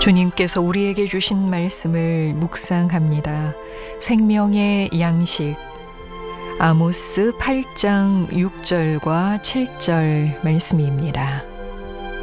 주님께서 우리에게 주신 말씀을 묵상합니다. 생명의 양식 아모스 8장 6절과 7절 말씀입니다.